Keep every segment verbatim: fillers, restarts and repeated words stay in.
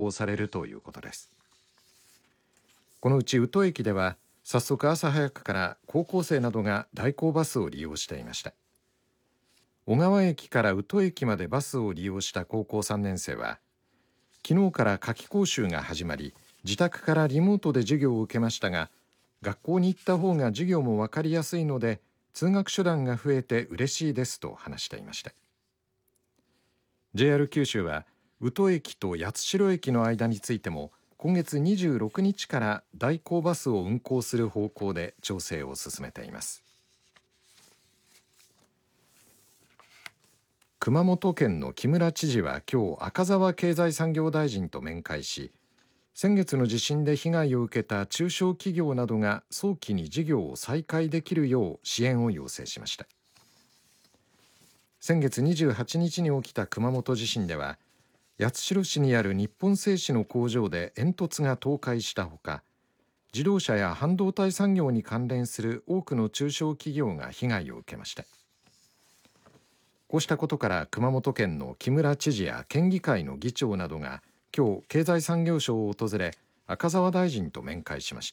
行されるということです。このうち宇土駅では早速朝早くから高校生などが代行バスを利用していました。小川駅から宇土駅までバスを利用した高校さんねん生は、昨日から夏期講習が始まり、自宅からリモートで授業を受けましたが、学校に行った方が授業も分かりやすいので通学手段が増えて嬉しいですと話していました。 ジェイアール 九州は宇土駅と八代駅の間についても今月にじゅうろくにちから代行バスを運行する方向で調整を進めています。熊本県の木村知事は今日赤澤経済産業大臣と面会し、先月の地震で被害を受けた中小企業などが早期に事業を再開できるよう支援を要請しました。先月にじゅうはちにちに起きた熊本地震では、八代市にある日本製紙の工場で煙突が倒壊したほか、自動車や半導体産業に関連する多くの中小企業が被害を受けました。こうしたことから熊本県の木村知事や県議会の議長などが今日経済産業省を訪れ、赤澤大臣と面会しました。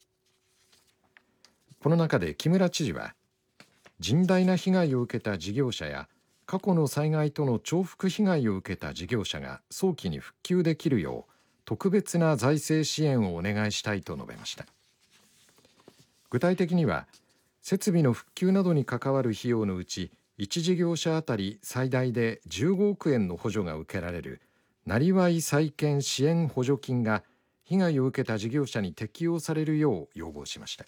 この中で木村知事は、甚大な被害を受けた事業者や過去の災害との重複被害を受けた事業者が早期に復旧できるよう特別な財政支援をお願いしたいと述べました。具体的には、設備の復旧などに関わる費用のうちいち事業者あたり最大でじゅうごおくえんの補助が受けられるなりわい再建支援補助金が被害を受けた事業者に適用されるよう要望しました。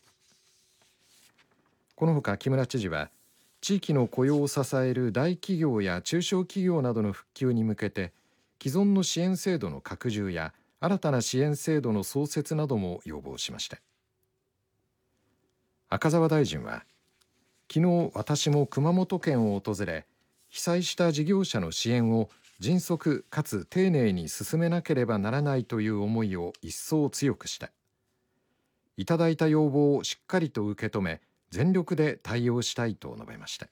このほか木村知事は、地域の雇用を支える大企業や中小企業などの復旧に向けて既存の支援制度の拡充や新たな支援制度の創設なども要望しました。赤澤大臣は、昨日私も熊本県を訪れ、被災した事業者の支援を迅速かつ丁寧に進めなければならないという思いを一層強くした。いただいた要望をしっかりと受け止め、全力で対応したいと述べました。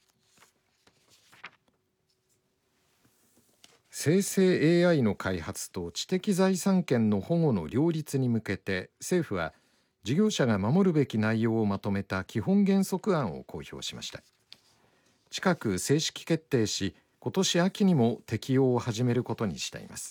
生成 エーアイ の開発と知的財産権の保護の両立に向けて、政府は事業者が守るべき内容をまとめた基本原則案を公表しました。近く正式決定し、今年秋にも適用を始めることにしています。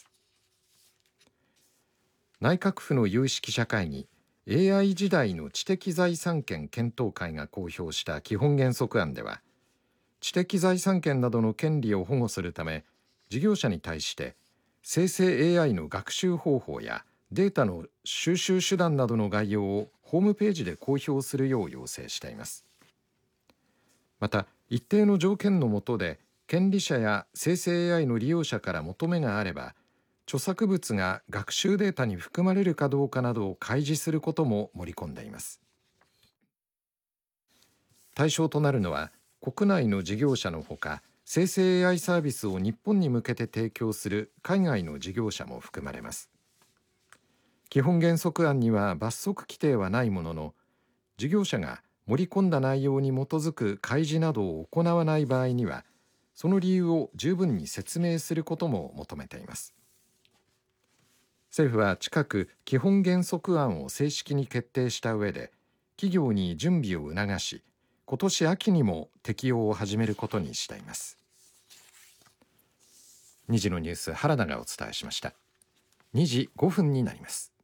内閣府の有識者会議、エーアイ 時代の知的財産権検討会が公表した基本原則案では、知的財産権などの権利を保護するため、事業者に対して生成 エーアイ の学習方法やデータの収集手段などの概要をホームページで公表するよう要請しています。また、一定の条件の下で権利者や生成 エーアイ の利用者から求めがあれば、著作物が学習データに含まれるかどうかなどを開示することも盛り込んでいます。対象となるのは、国内の事業者のほか、生成 エーアイ サービスを日本に向けて提供する海外の事業者も含まれます。基本原則案には罰則規定はないものの、事業者が盛り込んだ内容に基づく開示などを行わない場合には、その理由を十分に説明することも求めています。政府は近く基本原則案を正式に決定した上で、企業に準備を促し、今年秋にも適用を始めることにしています。にじのニュース、原田がお伝えしました。にじごふんになります。